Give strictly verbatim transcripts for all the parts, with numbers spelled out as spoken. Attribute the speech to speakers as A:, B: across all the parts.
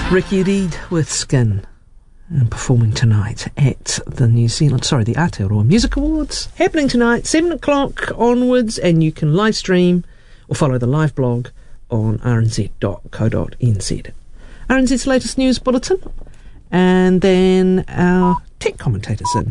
A: Ricky Reid with Skin, and performing tonight at the New Zealand, sorry, the Aotearoa Music Awards, happening tonight, seven o'clock onwards, and you can live stream or follow the live blog on r n z dot co dot n z. R N Z's latest news bulletin, and then our tech commentators in.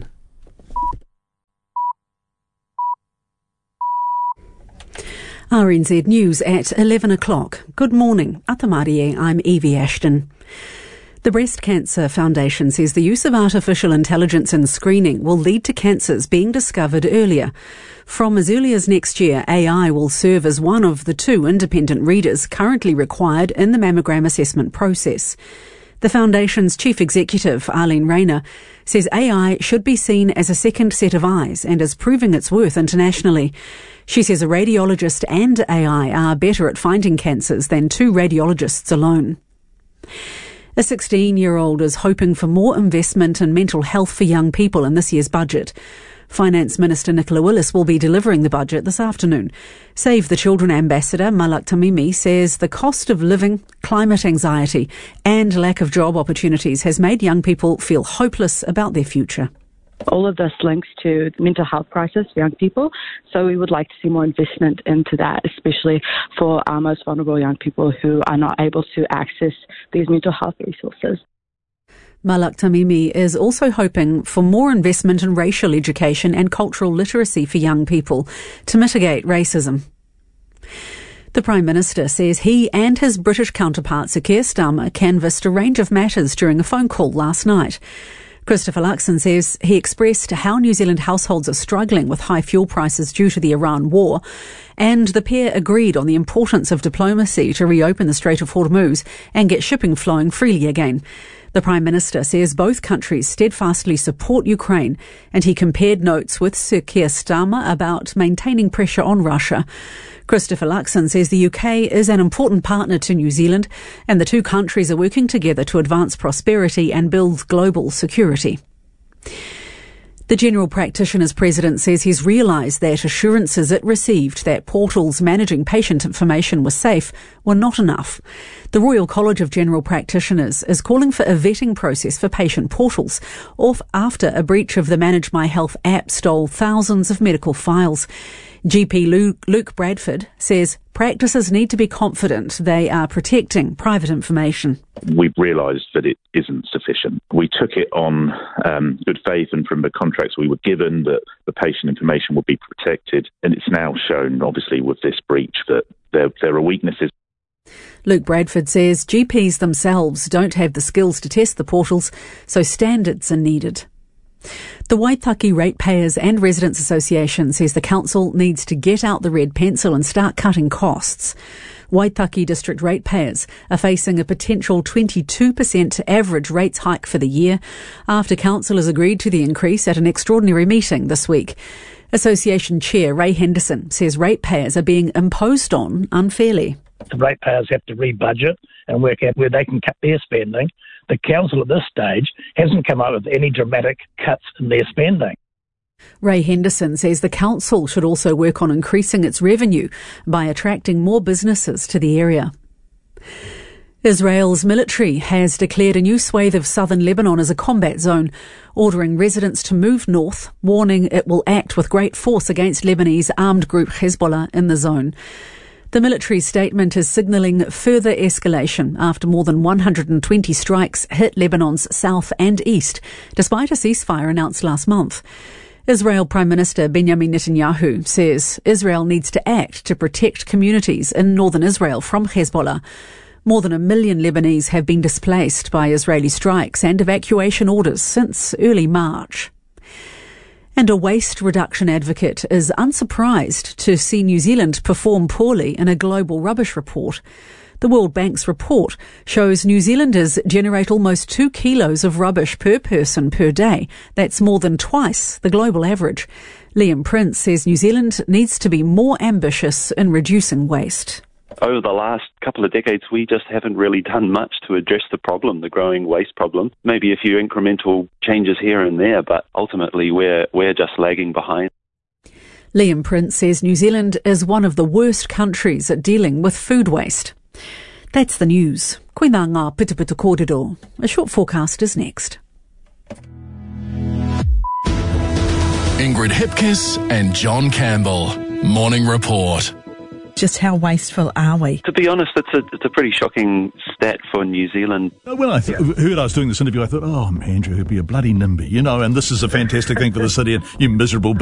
B: R N Z News at eleven o'clock. Good morning. Atamari, I'm Evie Ashton. The Breast Cancer Foundation says the use of artificial intelligence in screening will lead to cancers being discovered earlier. From as early as next year, A I will serve as one of the two independent readers currently required in the mammogram assessment process. The Foundation's Chief Executive, Arlene Rayner, says A I should be seen as a second set of eyes and is proving its worth internationally. She says a radiologist and A I are better at finding cancers than two radiologists alone. A sixteen-year-old is hoping for more investment in mental health for young people in this year's budget. Finance Minister Nicola Willis will be delivering the budget this afternoon. Save the Children Ambassador Malak Tamimi says the cost of living, climate anxiety and lack of job opportunities has made young people feel hopeless about their future.
C: All of this links to the mental health crisis for young people, so we would like to see more investment into that, especially for our most vulnerable young people who are not able to access these mental health resources.
B: Malak Tamimi is also hoping for more investment in racial education and cultural literacy for young people to mitigate racism. The Prime Minister says he and his British counterpart Sir Keir Starmer canvassed a range of matters during a phone call last night. Christopher Luxon says he expressed how New Zealand households are struggling with high fuel prices due to the Iran war, and the pair agreed on the importance of diplomacy to reopen the Strait of Hormuz and get shipping flowing freely again. The Prime Minister says both countries steadfastly support Ukraine, and he compared notes with Sir Keir Starmer about maintaining pressure on Russia. Christopher Luxon says the U K is an important partner to New Zealand, and the two countries are working together to advance prosperity and build global security. The General Practitioners President says he's realised that assurances it received that portals managing patient information were safe were not enough. The Royal College of General Practitioners is calling for a vetting process for patient portals, off after a breach of the Manage My Health app stole thousands of medical files. G P Luke, Luke Bradford says practices need to be confident they are protecting private information.
D: We've realised that it isn't sufficient. We took it on um, good faith, and from the contracts we were given that the patient information would be protected, and it's now shown, obviously, with this breach that there, there are weaknesses.
B: Luke Bradford says G Ps themselves don't have the skills to test the portals, so standards are needed. The Waitaki Ratepayers and Residents Association says the council needs to get out the red pencil and start cutting costs. Waitaki District ratepayers are facing a potential twenty-two percent average rates hike for the year after council has agreed to the increase at an extraordinary meeting this week. Association Chair Ray Henderson says ratepayers are being imposed on unfairly.
E: The ratepayers have to re-budget and work out where they can cut their spending. The council at this stage hasn't come up with any dramatic cuts in their spending.
B: Ray Henderson says the council should also work on increasing its revenue by attracting more businesses to the area. Israel's military has declared a new swathe of southern Lebanon as a combat zone, ordering residents to move north, warning it will act with great force against Lebanese armed group Hezbollah in the zone. The military statement is signalling further escalation after more than one hundred twenty strikes hit Lebanon's south and east, despite a ceasefire announced last month. Israel Prime Minister Benjamin Netanyahu says Israel needs to act to protect communities in northern Israel from Hezbollah. More than a million Lebanese have been displaced by Israeli strikes and evacuation orders since early March. And a waste reduction advocate is unsurprised to see New Zealand perform poorly in a global rubbish report. The World Bank's report shows New Zealanders generate almost two kilos of rubbish per person per day. That's more than twice the global average. Liam Prince says New Zealand needs to be more ambitious in reducing waste.
F: Over the last couple of decades, we just haven't really done much to address the problem, the growing waste problem. Maybe a few incremental changes here and there, but ultimately we're we're just lagging behind.
B: Liam Prince says New Zealand is one of the worst countries at dealing with food waste. That's the news. Koe mā ngā pitupitu kōrero. A short forecast is next.
G: Ingrid Hipkiss and John Campbell. Morning Report.
H: Just how wasteful are we?
F: To be honest, it's a, it's a pretty shocking stat for New Zealand.
I: When I th- heard I was doing this interview, I thought, oh, Andrew, he'd be a bloody NIMBY, you know, and this is a fantastic thing for the city, and you miserable